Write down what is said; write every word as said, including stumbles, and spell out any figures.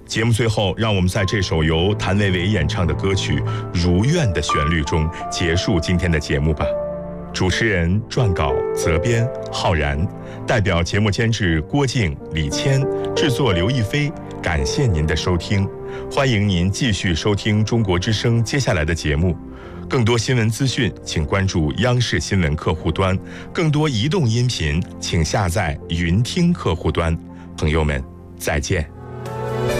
节目最后，让我们在这首由谭维维演唱的歌曲《如愿》的旋律中结束今天的节目吧。主持人、撰稿、责编浩然，代表节目监制郭靖、李谦，制作刘亦菲。感谢您的收听，欢迎您继续收听中国之声接下来的节目。更多新闻资讯，请关注央视新闻客户端；更多移动音频，请下载云听客户端。朋友们，再见。